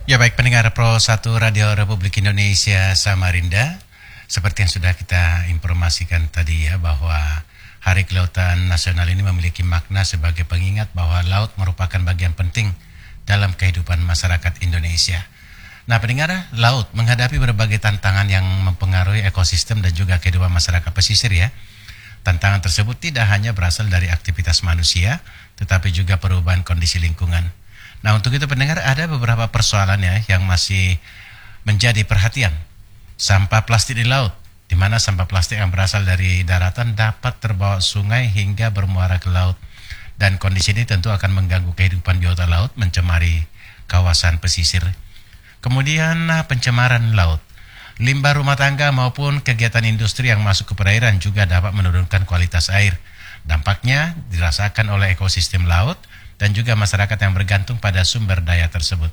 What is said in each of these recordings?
Ya baik pendengar Pro 1 Radio Republik Indonesia Samarinda, seperti yang sudah kita informasikan tadi ya bahwa Hari Kelautan Nasional ini memiliki makna sebagai pengingat bahwa laut merupakan bagian penting dalam kehidupan masyarakat Indonesia. Nah pendengar, laut menghadapi berbagai tantangan yang mempengaruhi ekosistem dan juga kehidupan masyarakat pesisir ya. Tantangan tersebut tidak hanya berasal dari aktivitas manusia, tetapi juga perubahan kondisi lingkungan. Nah untuk itu pendengar, ada beberapa persoalan ya yang masih menjadi perhatian. Sampah plastik di laut, di mana sampah plastik yang berasal dari daratan dapat terbawa sungai hingga bermuara ke laut. Dan kondisi ini tentu akan mengganggu kehidupan biota laut, mencemari kawasan pesisir. Kemudian pencemaran laut. Limbah rumah tangga maupun kegiatan industri yang masuk ke perairan juga dapat menurunkan kualitas air. Dampaknya dirasakan oleh ekosistem laut dan juga masyarakat yang bergantung pada sumber daya tersebut.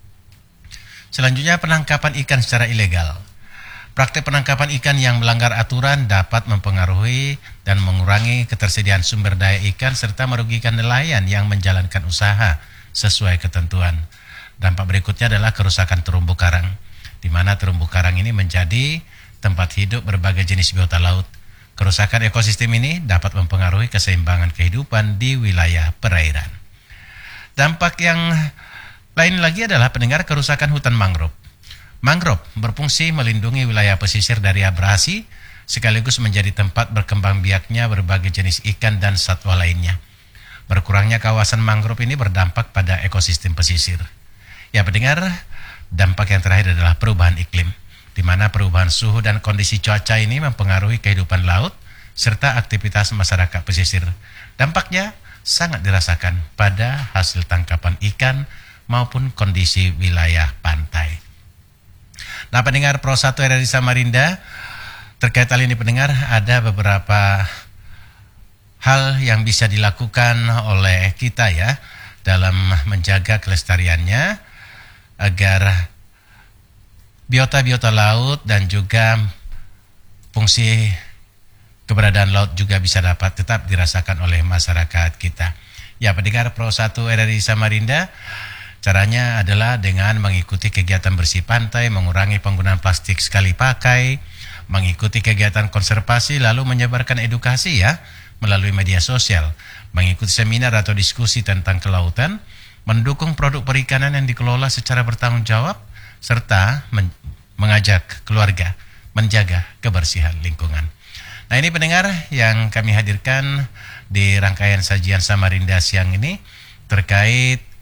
Selanjutnya penangkapan ikan secara ilegal. Praktek penangkapan ikan yang melanggar aturan dapat mempengaruhi dan mengurangi ketersediaan sumber daya ikan serta merugikan nelayan yang menjalankan usaha sesuai ketentuan. Dampak berikutnya adalah kerusakan terumbu karang, di mana terumbu karang ini menjadi tempat hidup berbagai jenis biota laut. Kerusakan ekosistem ini dapat mempengaruhi keseimbangan kehidupan di wilayah perairan. Dampak yang lain lagi adalah pendengar kerusakan hutan mangrove. Mangrove berfungsi melindungi wilayah pesisir dari abrasi, sekaligus menjadi tempat berkembang biaknya berbagai jenis ikan dan satwa lainnya. Berkurangnya kawasan mangrove ini berdampak pada ekosistem pesisir. Ya pendengar, dampak yang terakhir adalah perubahan iklim, di mana perubahan suhu dan kondisi cuaca ini mempengaruhi kehidupan laut serta aktivitas masyarakat pesisir. Dampaknya sangat dirasakan pada hasil tangkapan ikan maupun kondisi wilayah pantai. Nah pendengar Pro 1 RRI Samarinda, terkait hal ini pendengar, ada beberapa hal yang bisa dilakukan oleh kita ya dalam menjaga kelestariannya agar biota-biota laut dan juga fungsi keberadaan laut juga bisa dapat tetap dirasakan oleh masyarakat kita. Ya pendengar Pro 1 RRI Samarinda, caranya adalah dengan mengikuti kegiatan bersih pantai, mengurangi penggunaan plastik sekali pakai, mengikuti kegiatan konservasi, lalu menyebarkan edukasi ya melalui media sosial, mengikuti seminar atau diskusi tentang kelautan, mendukung produk perikanan yang dikelola secara bertanggung jawab, serta mengajak keluarga menjaga kebersihan lingkungan. Nah ini pendengar yang kami hadirkan di rangkaian sajian Samarinda siang ini terkait